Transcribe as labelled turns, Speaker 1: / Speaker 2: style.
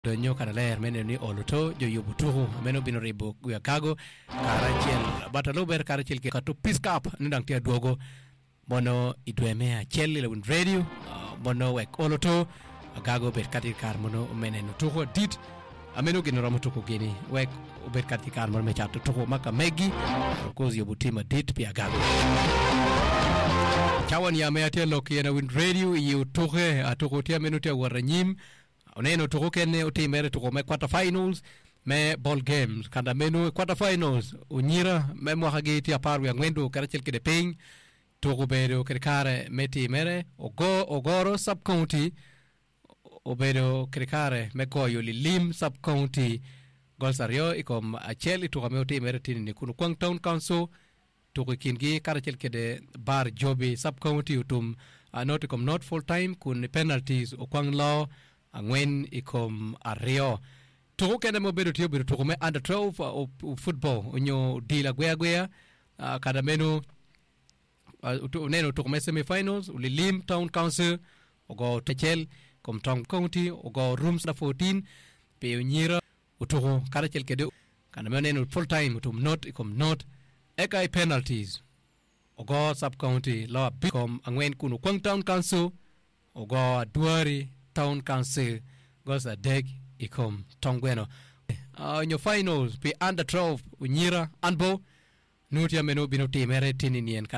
Speaker 1: Donyo kanaler mene ni oluto jo yubutuhu meno bino ribo guya kago karachiel batalober karachiel ke katu piskap nindang tia duogo mono idwemea cheli le win radio mono wek oluto gago bet kati kar mono mene no tuho dit ameno gino ramu tuko gini wek bet kati kar mono mecha tuko maka megi kozi yubutima dit pia gago chawan ya meatia loki na win radio yu tuhe atuko tia meno tia waranyim oneno tuko kene utimere tuko me quarter finals me ball games kanda menu quarter finals unyira me mwahagi tia paru ya ngwendu karachel kede ping tuko bedo kare meti mere ogoro sub county obedo kare me koyo lim sub county golsario ikom acheli tuko me utimere tini kunu kwang town council tuko kingi karachel kede bar jobi sub county utum not ikom not full time kun penalties okwang law angwen ikom ario tuko kende mo bedo tio bedo tuko me under 12 football onyo dila gwea kada menu neno tuko me semi-finals ulilim town council ogo techel kom town county ogo rooms na 14 pe unyira utuko kada chel kede kada menu neno full time utum not ikom not ekai penalties ogo sub county law bikom angwen kunu kwang town council ogo duari town council goes a deg ikom tongweno in your finals be under 12 unyira anbo nutia meno bino timere tininien